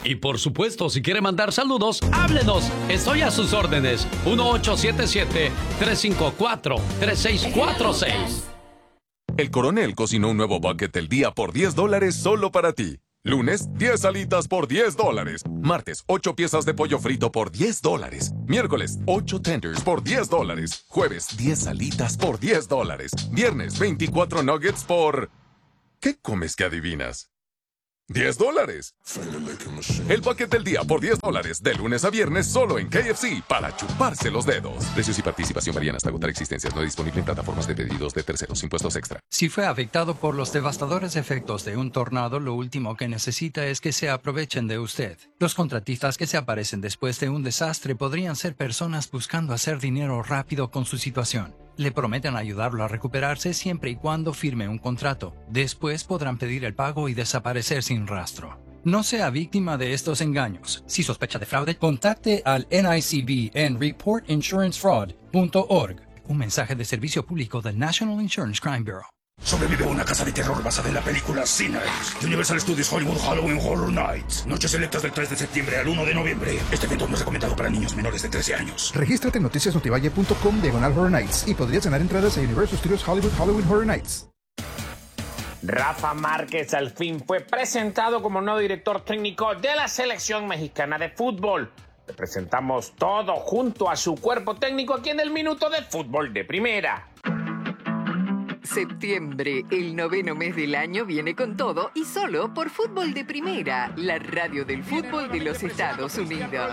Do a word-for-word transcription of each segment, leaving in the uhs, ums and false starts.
Y por supuesto, si quiere mandar saludos, háblenos. Estoy a sus órdenes. uno ocho siete siete, tres cinco cuatro, tres seis cuatro seis. El Coronel cocinó un nuevo bucket del día por diez dólares solo para ti. Lunes, diez alitas por diez dólares. Martes, ocho piezas de pollo frito por diez dólares. Miércoles, ocho tenders por diez dólares. Jueves, diez alitas por diez dólares. Viernes, veinticuatro nuggets por... ¿Qué comes que adivinas? diez dólares. El bucket del día por diez dólares. De lunes a viernes solo en K F C para chuparse los dedos. Precios y participación varían hasta agotar existencias. No disponible en plataformas de pedidos de terceros. Impuestos extra. Si fue afectado por los devastadores efectos de un tornado, lo último que necesita es que se aprovechen de usted. Los contratistas que se aparecen después de un desastre podrían ser personas buscando hacer dinero rápido con su situación. Le prometen ayudarlo a recuperarse siempre y cuando firme un contrato. Después podrán pedir el pago y desaparecer sin rastro. No sea víctima de estos engaños. Si sospecha de fraude, contacte al N I C B en report insurance fraud punto org. Un mensaje de servicio público del National Insurance Crime Bureau. Sobrevive a una casa de terror basada en la película Sinners de Universal Studios Hollywood Halloween Horror Nights. Noches selectas del tres de septiembre al uno de noviembre. Este evento no es recomendado para niños menores de trece años. Regístrate en noticias notivalle punto com diagonal Horror Nights y podrías ganar entradas a Universal Studios Hollywood Halloween Horror Nights. Rafa Márquez al fin fue presentado como nuevo director técnico de la selección mexicana de fútbol. Le presentamos todo junto a su cuerpo técnico aquí en el Minuto de Fútbol de Primera. Septiembre, el noveno mes del año, viene con todo y solo por Fútbol de Primera, la radio del fútbol de los Estados Unidos.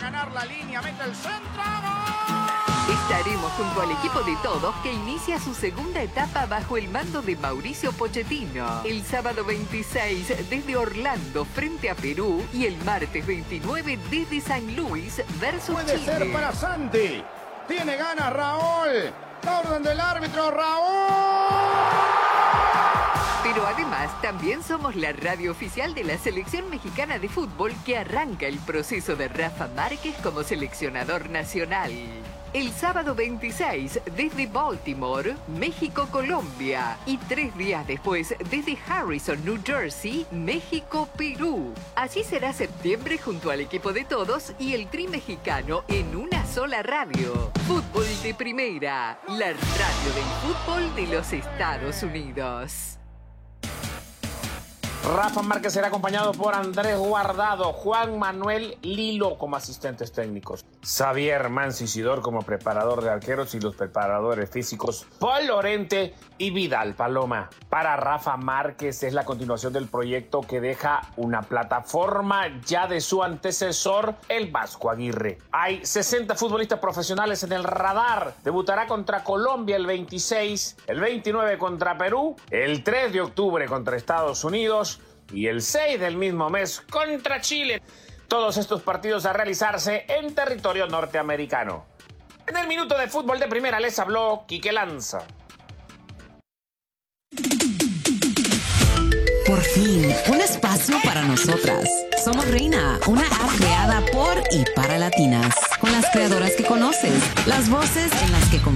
Estaremos junto al equipo de todos que inicia su segunda etapa bajo el mando de Mauricio Pochettino. El sábado veintiséis desde Orlando frente a Perú y el martes veintinueve desde San Luis versus Puede Chile. ser para Santi. Tiene ganas Raúl. La orden del árbitro, Raúl. Pero además también somos la radio oficial de la selección mexicana de fútbol que arranca el proceso de Rafa Márquez como seleccionador nacional. El sábado veintiséis desde Baltimore, México-Colombia. Y tres días después desde Harrison, New Jersey, México-Perú. Así será septiembre junto al equipo de todos y el Tri mexicano en una sola radio. Fútbol de Primera, la radio del fútbol de los Estados Unidos. Rafa Márquez será acompañado por Andrés Guardado, Juan Manuel Lilo como asistentes técnicos, Xavier Mancisidor como preparador de arqueros y los preparadores físicos, Paul Lorente y Vidal Paloma. Para Rafa Márquez es la continuación del proyecto que deja una plataforma ya de su antecesor, el Vasco Aguirre. Hay sesenta futbolistas profesionales en el radar. Debutará contra Colombia el veintiséis, el veintinueve contra Perú, el tres de octubre contra Estados Unidos y el seis del mismo mes contra Chile. Todos estos partidos a realizarse en territorio norteamericano. En el Minuto de Fútbol de Primera les habló Quique Lanza. Por fin, un espacio para nosotras. Somos Reina, una app creada por y para latinas, con las creadoras que conoces, las voces en las que confías.